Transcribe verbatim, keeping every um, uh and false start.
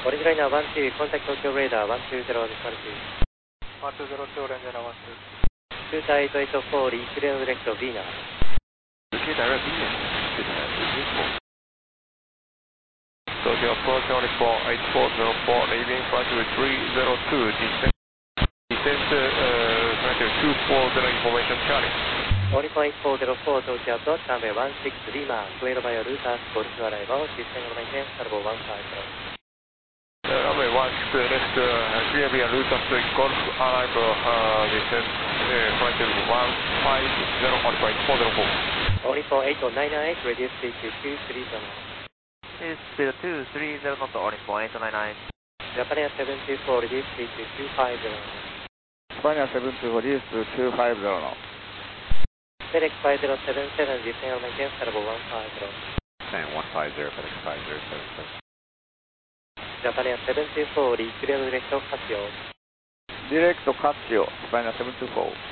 オレンジライナーワンツー、コンタクト東京レーダーワンツーゼロワンツー。 ワンツーゼロツー、オレンジライナーワンツー。 ツータイエイトエイトフォー、リークレードディレクト、ビーナー。 Repeat direct Venus. Tokyo approach only for eight four zero four, leaving flight three zero two, descent, descent uh, flight two four zero, information Charlie. Only for eight four zero four, Tokyo approach, runway one six, Lima, cleared by your route, call to arrival, descent and maintain, turbo one five zero. Uh, runway one six, left, uh, clear via route of Golf, arrival, uh, descent, uh, flight one five zero, only for eight four zero four. Only for eight nine nine eight, reduce speed to two three zero. Is speed two three zero knot, only for eight nine nine. Japan Air seven two four, reduce speed to two five zero. Japan Air seven two four, reduce to two five zero knot. FedEx five zero seven seven, descent and maintain, turbo one five zero. Descent one five zero, FedEx five zero seven seven. Japan Air seven two four, reach clear direct Casio. Direct Casio, Japan Air seven two four.